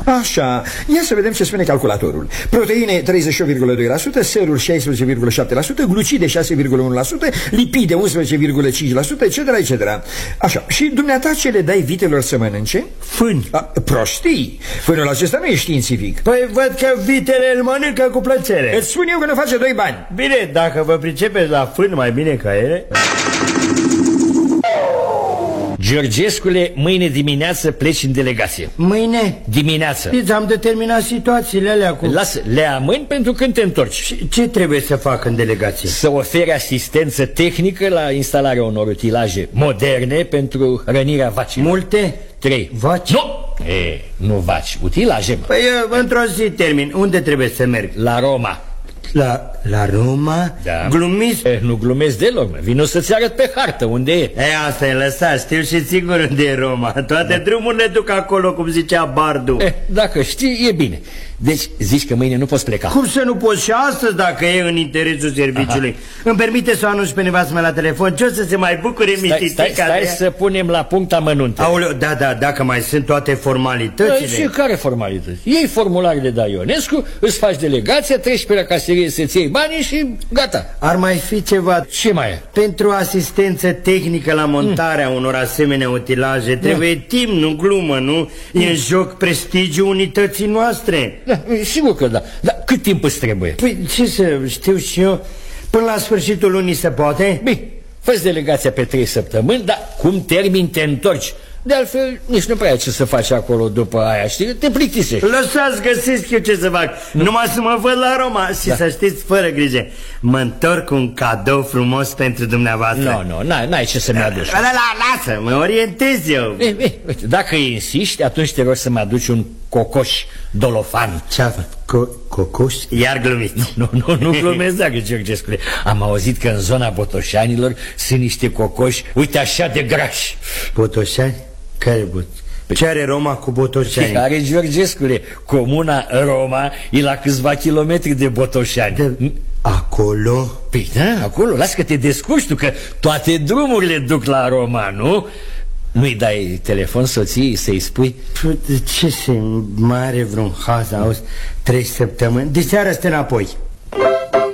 Așa, ia să vedem ce spune calculatorul. Proteine 38,2%, săruri 16,7%, glucide 6,1%, lipide 11,5%, etc. Așa, și dumneata ce le dai vitelor să mănânce? Fân. Prostii, fânul acesta nu e științific. Păi văd că vitele îl mănâncă cu plăcere. Îți spun eu că nu face 2 bani. Bine, dacă vă pricepeți la fân mai bine ca ele. Georgescule, mâine dimineață pleci în delegație. Mâine? Dimineață. Deci am determinat situațiile alea cu... Lasă, le amâni pentru când te întorci. Și ce trebuie să fac în delegație? Să oferi asistență tehnică la instalarea unor utilaje moderne pentru rănirea vacilor. Multe? 3. Vaci? Nu vaci, utilaje, mă. Păi într-o zi termin. Unde trebuie să merg? La Roma. La Roma? Da. Glumiți? Nu glumesc deloc, mă. Vino să-ți arăt pe hartă unde e. Asta e, lăsat, știu și sigur unde e Roma. Toate drumurile duc acolo, cum zicea Bardu. Dacă știi, e bine. Deci zici că mâine nu poți pleca. Cum să nu poți și astăzi, dacă e în interesul serviciului? Îmi permite să anunț pe nevastă mea la telefon? Ce o să se mai bucure mititica? Stai să punem la punct amănunte. Aoleu, da, dacă mai sunt toate formalitățile. Și care formalități? Iei formularele de Ionescu, îți faci delegația, treci pe la caserie să-ți iei banii și gata. Ar mai fi ceva. Ce mai e? Pentru asistență tehnică la montarea unor asemenea utilaje trebuie timp, nu glumă, nu? E în joc prestigiul unității noastre. Da, sigur că da. Dar cât timp îți trebuie? Păi ce să știu și eu? Până la sfârșitul lunii se poate? Bine, fă-ți delegația pe 3 săptămâni, dar cum termin te întorci. De altfel, nici nu prea ai ce să faci acolo după aia, știi? Te plictisești. Lăsați, găsesc eu ce să fac. Numai să mă văd la Roma. Și să știți, fără grijă, mă întorc cu un cadou frumos pentru dumneavoastră. Nu, n-ai ce să-mi aduci. Lasă, mă orientez eu. Uite, dacă insisti, atunci te rog să-mi aduci un cocoș dolofan. Ce-a cocoș? Iar glumit. Nu glumesc, dacă, Georgescule. Am auzit că în zona Botoșanilor sunt niște cocoși, uite, așa de grași. Botoșani? Care ce are Roma cu Botoșani? Are, Georgescule, comuna Roma e la câțiva kilometri de Botoșani. Acolo? Păi da, acolo, las că te descurci tu, că toate drumurile duc la Roma, nu? Nu-i dai telefon soției să-i spui? Ce se mai are vreun haz, auzi? 3 săptămâni? De seară stă înapoi.